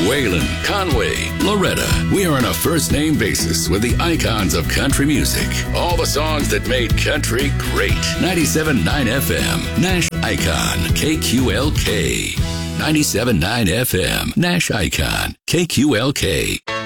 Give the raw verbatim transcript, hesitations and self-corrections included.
Waylon, Conway, Loretta. We are on a first-name basis with the icons of country music. All the songs that made country great. ninety-seven point nine F M, Nash Icon, K Q L K. ninety-seven point nine F M, Nash Icon, K Q L K.